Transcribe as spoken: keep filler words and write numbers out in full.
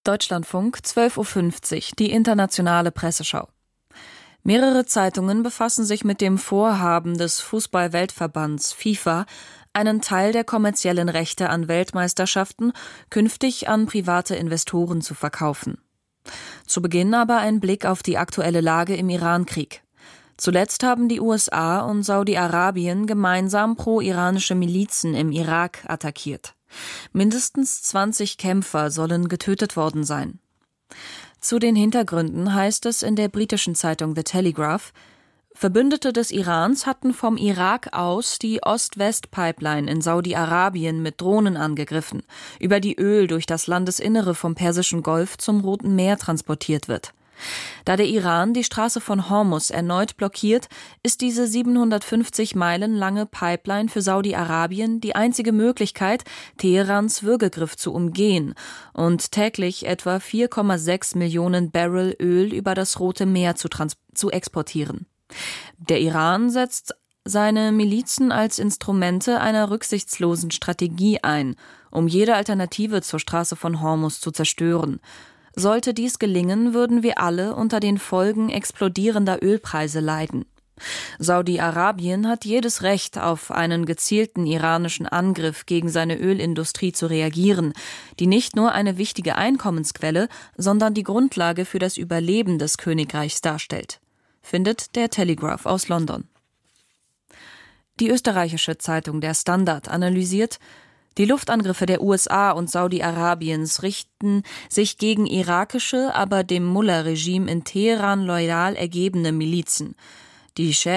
Deutschlandfunk, zwölf Uhr fünfzig, die internationale Presseschau. Mehrere Zeitungen befassen sich mit dem Vorhaben des Fußball-Weltverbands FIFA, einen Teil der kommerziellen Rechte an Weltmeisterschaften künftig an private Investoren zu verkaufen. Zu Beginn aber ein Blick auf die aktuelle Lage im Irankrieg. Zuletzt haben die U S A und Saudi-Arabien gemeinsam pro-iranische Milizen im Irak attackiert. Mindestens zwanzig Kämpfer sollen getötet worden sein. Zu den Hintergründen heißt es in der britischen Zeitung The Telegraph: Verbündete des Irans hatten vom Irak aus die Ost-West-Pipeline in Saudi-Arabien mit Drohnen angegriffen, über die Öl durch das Landesinnere vom Persischen Golf zum Roten Meer transportiert wird. Da der Iran die Straße von Hormuz erneut blockiert, ist diese siebenhundertfünfzig Meilen lange Pipeline für Saudi-Arabien die einzige Möglichkeit, Teherans Würgegriff zu umgehen und täglich etwa vier Komma sechs Millionen Barrel Öl über das Rote Meer zu, trans- zu exportieren. Der Iran setzt seine Milizen als Instrumente einer rücksichtslosen Strategie ein, um jede Alternative zur Straße von Hormuz zu zerstören. Sollte dies gelingen, würden wir alle unter den Folgen explodierender Ölpreise leiden. Saudi-Arabien hat jedes Recht, auf einen gezielten iranischen Angriff gegen seine Ölindustrie zu reagieren, die nicht nur eine wichtige Einkommensquelle, sondern die Grundlage für das Überleben des Königreichs darstellt, findet der Telegraph aus London. Die österreichische Zeitung Der Standard analysiert: Die Luftangriffe der U S A und Saudi-Arabiens richten sich gegen irakische, aber dem Mullah-Regime in Teheran loyal ergebene Milizen. Die